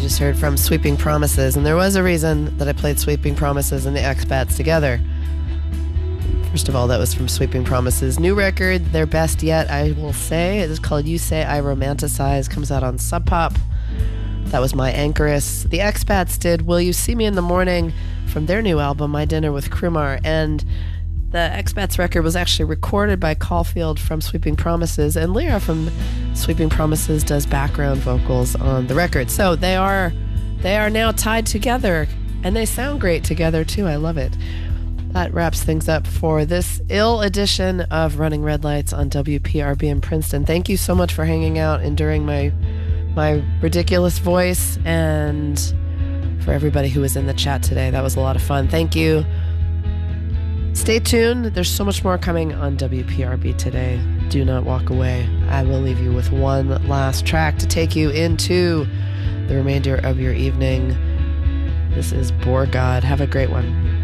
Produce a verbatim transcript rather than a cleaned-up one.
just heard from Sweeping Promises, and there was a reason that I played Sweeping Promises and the Expats together. First of all, that was from Sweeping Promises' new record, their best yet, I will say. It is called You Say I Romanticize, comes out on Sub Pop. That was My Anchoress. The Expats did Will You See Me in the Morning from their new album, My Dinner with Krumar, and the Expats record was actually recorded by Caulfield from Sweeping Promises, and Lyra from Sweeping Promises does background vocals on the record. So they are they are now tied together, and they sound great together too. I love it. That wraps things up for this ill edition of Running Red Lights on W P R B in Princeton. Thank you so much for hanging out, enduring my my ridiculous voice, and for everybody who was in the chat today. That was a lot of fun. Thank you. Stay tuned. There's so much more coming on W P R B today. Do not walk away. I will leave you with one last track to take you into the remainder of your evening. This is Bore God. Have a great one.